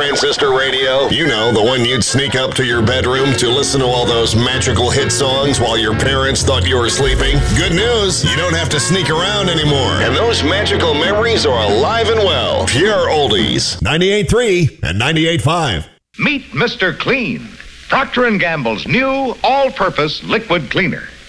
transistor radio. You know, the one you'd sneak up to your bedroom to listen to all those magical hit songs while your parents thought you were sleeping. Good news, you don't have to sneak around anymore. And those magical memories are alive and well. Pure oldies. 98.3 and 98.5. Meet Mr. Clean, Procter & Gamble's new all-purpose liquid cleaner.